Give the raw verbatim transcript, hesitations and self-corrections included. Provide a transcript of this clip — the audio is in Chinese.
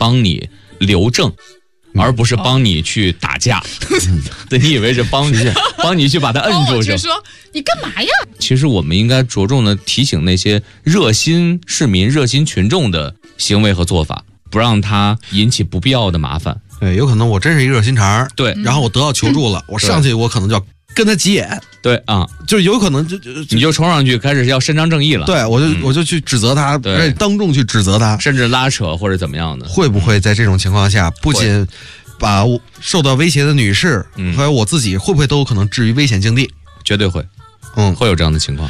帮你留证，而不是帮你去打架。对，你以为是帮你帮你去把他摁住？ 我就说你干嘛呀？ 其实我们应该着重的提醒那些热心市民、热心群众的行为和做法，不让他引起不必要的麻烦。 对，有可能我真是一热心肠， 对， 然后我得到求助了，嗯、我上去我可能就要跟他急眼。 对啊， 就是有可能就就你就冲上去开始要伸张正义了。 对，我就、嗯、我就去指责他，而且当众去指责他， 甚至拉扯或者怎么样的。 会不会在这种情况下，不仅把受到威胁的女士，嗯、还有我自己，会不会都有可能置于危险境地？ 绝对会， 嗯， 会有这样的情况。